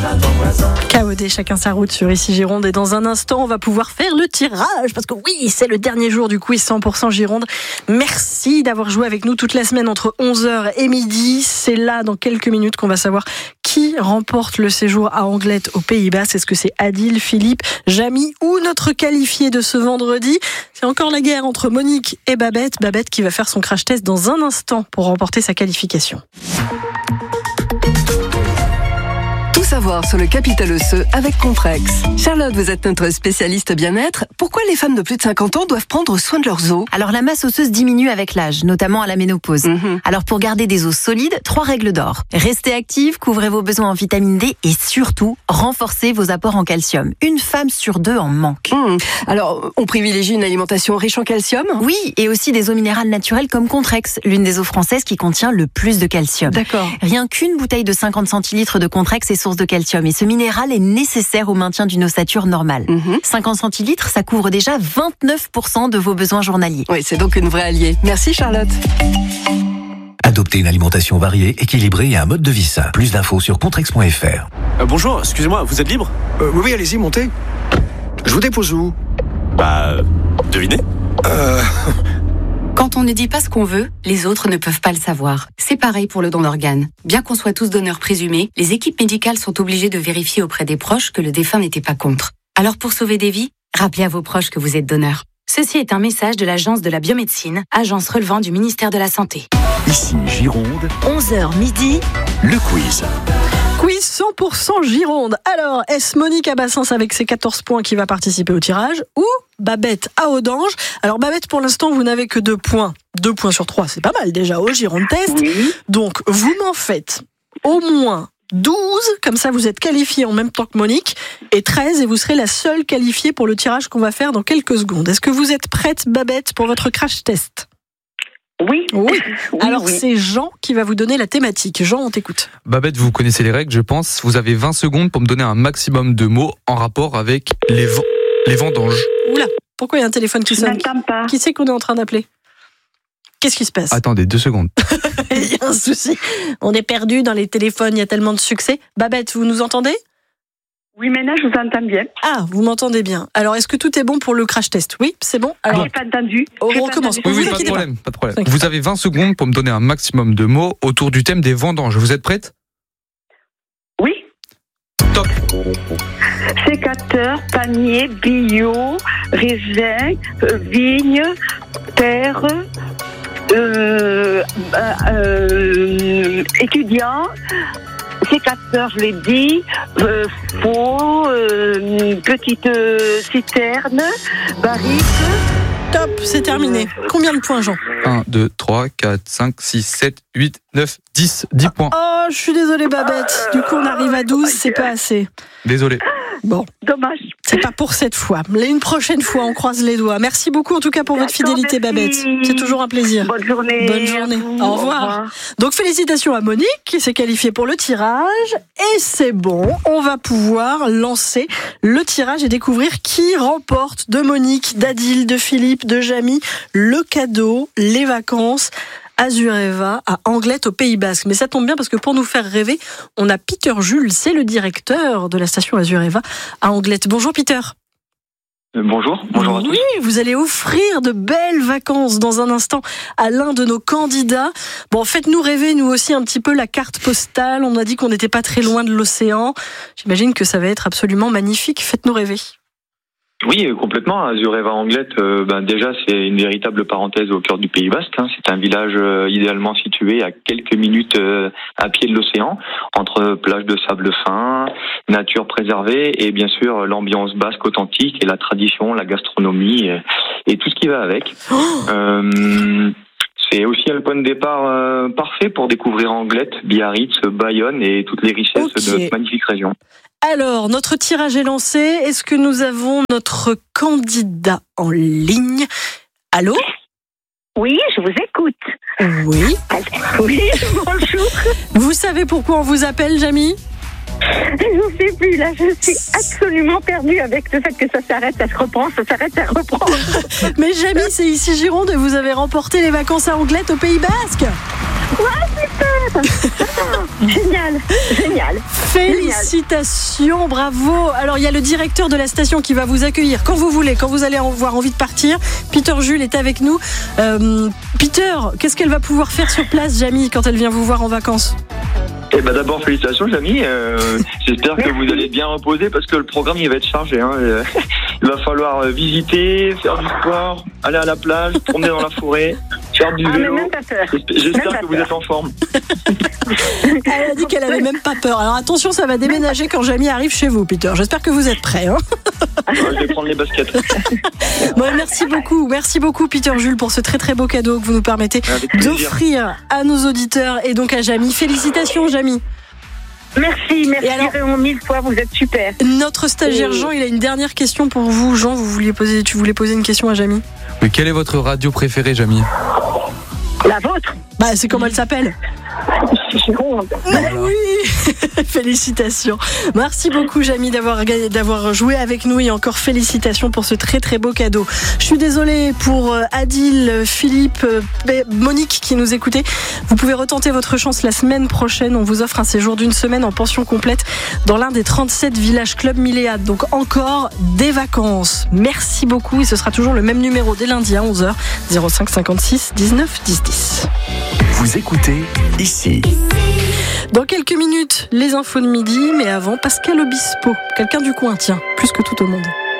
KOD, chacun sa route sur Ici Gironde. Et dans un instant, on va pouvoir faire le tirage. Parce que oui, c'est le dernier jour du quiz 100% Gironde. Merci d'avoir joué avec nous toute la semaine entre 11h et midi. C'est là, dans quelques minutes, qu'on va savoir qui remporte le séjour à Anglette au Pays Basque. Est-ce que c'est Adil, Philippe, Jamy ou notre qualifié de ce vendredi? C'est encore la guerre entre Monique et Babette. Babette qui va faire son crash test dans un instant pour remporter sa qualification. Savoir sur le capital osseux avec Comprex. Charlotte, vous êtes notre spécialiste bien-être. Pourquoi les femmes de plus de 50 ans doivent prendre soin de leurs os? Alors la masse osseuse diminue avec l'âge, notamment à la ménopause. Alors pour garder des os solides, 3 règles d'or. Restez active, couvrez vos besoins en vitamine D et surtout, renforcez vos apports en calcium. Une femme sur 2 en manque. Alors, on privilégie une alimentation riche en calcium? Oui, et aussi des eaux minérales naturelles comme Contrex, l'une des eaux françaises qui contient le plus de calcium. D'accord. Rien qu'une bouteille de 50 centilitres de Contrex est source de calcium et ce minéral est nécessaire au maintien d'une ossature normale. 50 centilitres, ça couvre déjà 29% de vos besoins journaliers. Oui, c'est donc une vraie alliée. Merci Charlotte. Adoptez une alimentation variée, équilibrée et un mode de vie sain. Plus d'infos sur contrex.fr. Bonjour, excusez-moi, vous êtes libre? Oui, allez-y, montez. Je vous dépose où? Devinez. Quand on ne dit pas ce qu'on veut, les autres ne peuvent pas le savoir. C'est pareil pour le don d'organes. Bien qu'on soit tous donneurs présumés, les équipes médicales sont obligées de vérifier auprès des proches que le défunt n'était pas contre. Alors pour sauver des vies, rappelez à vos proches que vous êtes donneur. Ceci est un message de l'Agence de la biomédecine, agence relevant du ministère de la Santé. Ici Gironde, 11h midi, le quiz. Quiz 100% Gironde. Alors, est-ce Monique à Bassens avec ses 14 points qui va participer au tirage ou Babette à Audange? Alors Babette, pour l'instant, vous n'avez que 2 points. 2 points sur 3, c'est pas mal déjà au Gironde Test. Oui. Donc, vous m'en faites au moins 12, comme ça vous êtes qualifié en même temps que Monique, et 13, et vous serez la seule qualifiée pour le tirage qu'on va faire dans quelques secondes. Est-ce que vous êtes prête, Babette, pour votre crash test? Oui. Alors c'est Jean qui va vous donner la thématique. Jean, on t'écoute. Babette, vous connaissez les règles, je pense. Vous avez 20 secondes pour me donner un maximum de mots en rapport avec les vendanges. Oula, pourquoi il y a un téléphone qui sonne? Je n'entends pas. Qui c'est qu'on est en train d'appeler? Qu'est-ce qui se passe? Attendez, 2 secondes. Il y a un souci. On est perdu dans les téléphones, il y a tellement de succès. Babette, vous nous entendez? Oui, maintenant je vous entends bien. Ah, vous m'entendez bien. Alors, est-ce que tout est bon pour le crash test? Oui, c'est bon. Alors, J'ai pas entendu. on recommence. Oui, pas de problème. Vous avez 20 secondes pour me donner un maximum de mots autour du thème des vendanges. Vous êtes prête? Oui. Top. Sécateur, panier, bio, raisin, vigne, terre, étudiant, sécateur, je l'ai dit, faux, petite citerne, barrique. Top, c'est terminé. Combien de points, Jean? 1, 2, 3, 4, 5, 6, 7, 8, 9, 10. 10 points. Oh, je suis désolée, Babette. Du coup, on arrive à 12, c'est pas assez. Désolé. Bon. Dommage. C'est pas pour cette fois. Une prochaine fois, on croise les doigts. Merci beaucoup, en tout cas, pour votre fidélité, Babette. C'est toujours un plaisir. Bonne journée. Bonne journée. Au revoir. Donc, félicitations à Monique, qui s'est qualifiée pour le tirage. Et c'est bon, on va pouvoir lancer le tirage et découvrir qui remporte de Monique, d'Adil, de Philippe, de Jamy, le cadeau, les vacances Azureva à Anglette au Pays Basque. Mais ça tombe bien parce que pour nous faire rêver, on a Peter Jules, c'est le directeur de la station Azureva à Anglette. Bonjour Peter. Bonjour à tous. Oui, vous allez offrir de belles vacances dans un instant à l'un de nos candidats. Bon, faites-nous rêver, nous aussi, un petit peu la carte postale. On a dit qu'on n'était pas très loin de l'océan. J'imagine que ça va être absolument magnifique. Faites-nous rêver. Oui, complètement. Azureva Anglette, déjà, c'est une véritable parenthèse au cœur du Pays Basque. C'est un village idéalement situé à quelques minutes à pied de l'océan, entre plages de sable fin, nature préservée et bien sûr l'ambiance basque authentique et la tradition, la gastronomie et tout ce qui va avec. C'est aussi un point de départ parfait pour découvrir Anglette, Biarritz, Bayonne et toutes les richesses de notre magnifique région. Alors, notre tirage est lancé. Est-ce que nous avons notre candidat en ligne? Allô? Oui, je vous écoute. Oui. Oui, bonjour. Vous savez pourquoi on vous appelle, Jamy? Je ne sais plus, là, je suis absolument perdue avec le fait que ça s'arrête, ça se reprend, ça s'arrête, ça reprend. Mais Jamy, c'est Ici Gironde et vous avez remporté les vacances à Anglette au Pays Basque. Ouais, super. Génial. Félicitations, bravo. Alors il y a le directeur de la station qui va vous accueillir quand vous voulez, quand vous allez avoir envie de partir. Peter Jules est avec nous. Peter, qu'est-ce qu'elle va pouvoir faire sur place, Jamie, quand elle vient vous voir en vacances? Eh ben d'abord félicitations Jamie, j'espère que vous allez bien reposer parce que le programme il va être chargé. Il va falloir visiter, faire du sport, aller à la plage, promener dans la forêt, faire du vélo. J'espère que vous êtes en forme. Elle a dit qu'elle avait même pas peur. Alors attention, ça va déménager quand Jamie arrive chez vous, Peter. J'espère que vous êtes prêts. Je vais prendre les baskets. Bon, merci beaucoup Peter Jules pour ce très très beau cadeau que vous nous permettez d'offrir à nos auditeurs et donc à Jamie. Félicitations Jamie. Merci Raymond, 1000 fois, vous êtes super. Notre stagiaire Jean, il a une dernière question pour vous. Jean, tu voulais poser une question à Jamie? Oui, quelle est votre radio préférée, Jamie? La vôtre? C'est comment elle s'appelle? Oui. Félicitations. Merci beaucoup Jamie d'avoir joué avec nous et encore félicitations pour ce très très beau cadeau. Je suis désolée pour Adil, Philippe, Monique qui nous écoutaient. Vous pouvez retenter votre chance la semaine prochaine. On vous offre un séjour d'une semaine en pension complète dans l'un des 37 villages club Milléade. Donc encore des vacances. Merci beaucoup et ce sera toujours le même numéro dès lundi à 11h 05 56 19 10 10. Vous écoutez ici. Dans quelques minutes, les infos de midi, mais avant, Pascal Obispo, quelqu'un du coin, tiens, plus que tout au monde.